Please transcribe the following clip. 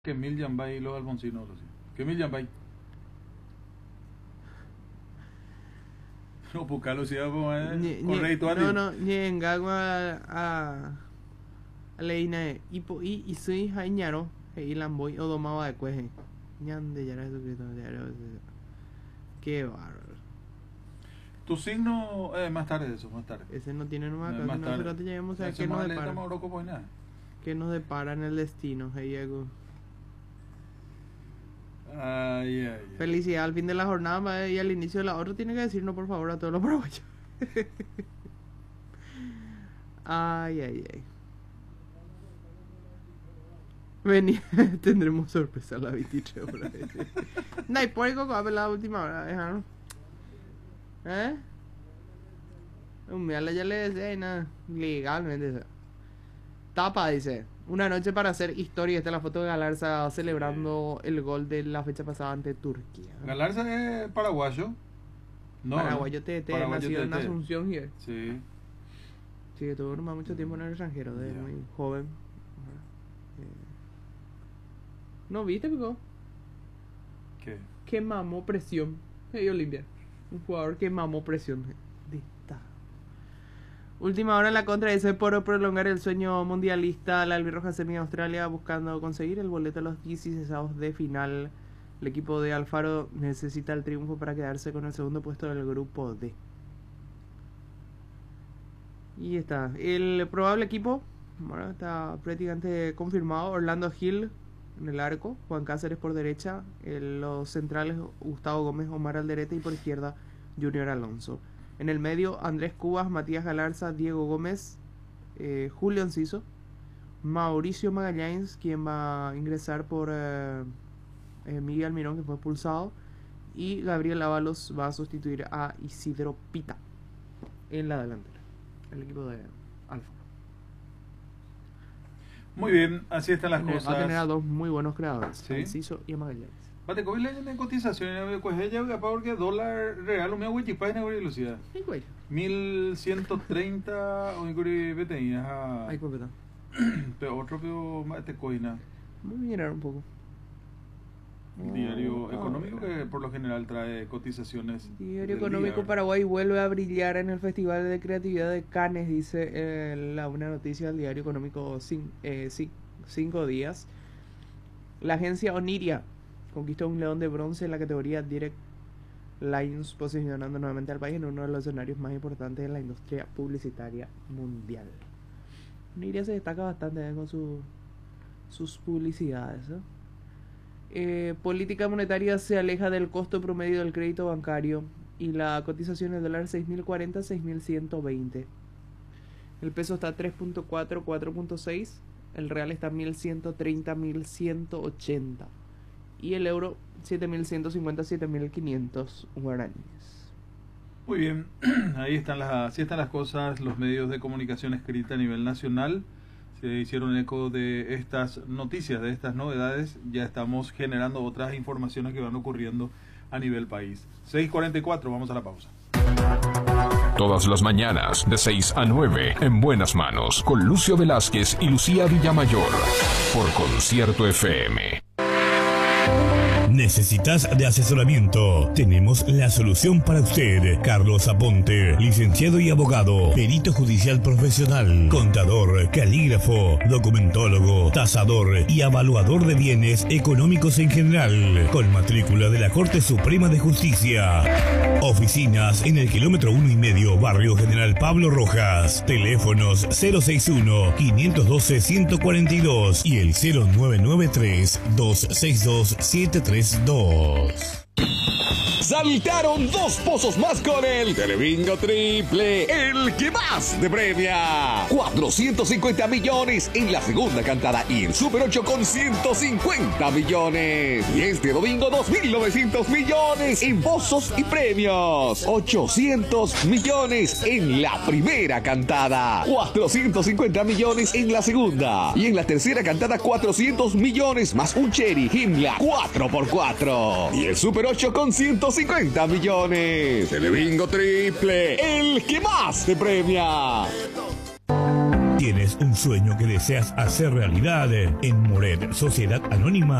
Que Mil Yambay y los Alfonsinos, que Mil Yambay. No, pues Carlos, si con Rey Tuani. No, llegaba a Leina y soy Jañaro, y Lamboy o domaba de cueje. Ñande, ya era Jesucristo, qué bárbaro. Tu signo, más tarde eso, más tarde. Ese no tiene nomás acá, más no tarde. pero te lleguemos a ver qué nos depara. ¿Qué nos depara en el destino, Diego? Ay. Felicidad al fin de la jornada y al inicio de la otra tiene que decirnos por favor a todos los paraguayos. Ay. Vení, tendremos sorpresa a las 23 horas. No hay puerco que va a ver la última hora, déjalo. Un día ya le decía y nada, legalmente. Tapa, dice. Una noche para hacer historia. Esta es la foto de Galarza celebrando el gol de la fecha pasada ante Turquía. Galarza es paraguayo. No, paraguayo TT, nació en Asunción. Sí. Sí, estuvo mucho tiempo en el extranjero, de muy joven. ¿No viste, Pico? ¿Qué? Que mamó presión. Olimpia. Un jugador que mamó presión. Última hora en la contra, dice por prolongar el sueño mundialista. La albirroja semi Australia buscando conseguir el boleto a los 16avos de final. El equipo de Alfaro necesita el triunfo para quedarse con el segundo puesto del grupo D. Y está. El probable equipo, bueno, está prácticamente confirmado. Orlando Gil en el arco, Juan Cáceres por derecha, los centrales Gustavo Gómez, Omar Alderete y por izquierda Junior Alonso. En el medio, Andrés Cubas, Matías Galarza, Diego Gómez, Julio Enciso, Mauricio Magallanes, quien va a ingresar por Miguel Almirón, que fue expulsado, y Gabriel Ábalos va a sustituir a Isidro Pita en la delantera, el equipo de Alfa. Muy bien, así están las cosas. Va a tener a dos muy buenos creadores, ¿sí? Enciso y Magallanes. Bate COVID en cotización, pues ella porque dólar real, me hago página de velocidad. 1130 o en BTI, ajá. Ay, pues, pero otro pero este coina. Voy a mirar un poco. Diario económico que por lo general trae cotizaciones. Diario económico Paraguay vuelve a brillar en el Festival de Creatividad de Cannes, dice una noticia del diario económico 5 días. La agencia Oniria conquistó un león de bronce en la categoría Direct Lines, posicionando nuevamente al país en uno de los escenarios más importantes de la industria publicitaria mundial. Oniria se destaca bastante con sus publicidades. Política monetaria se aleja del costo promedio del crédito bancario y la cotización del dólar 6.040, 6.120. El peso está 3.4, 4.6. El real está 1.130, 1.180. Y el euro 7.150, 7.500 guaraníes. Muy bien, ahí están así están las cosas. Los medios de comunicación escrita a nivel nacional se hicieron eco de estas noticias, de estas novedades. Ya estamos generando otras informaciones que van ocurriendo a nivel país. 6:44, vamos a la pausa. Todas las mañanas de 6 a 9 en Buenas Manos con Lucio Velázquez y Lucía Villamayor por Concierto FM. ¿Necesitas de asesoramiento? Tenemos la solución para usted. Carlos Aponte, licenciado y abogado, perito judicial profesional, contador, calígrafo, documentólogo, tasador y evaluador de bienes económicos en general, con matrícula de la Corte Suprema de Justicia. Oficinas en el kilómetro 1,5, Barrio General Pablo Rojas. Teléfonos 061-512-142 y el 0993-262-732. Saltaron 2 pozos más con el Telebingo Triple, el que más te premia. 450 millones en la segunda cantada y el Super 8 con 150 millones. Y este domingo 2.900 millones en pozos y premios. 800 millones en la primera cantada. 450 millones en la segunda. Y en la tercera cantada 400 millones más un Cherry Himmler 4x4. Y el Super 8 con 150 millones. Telebingo Triple, el que más te premia. ¿Tienes un sueño que deseas hacer realidad? En Moret Sociedad Anónima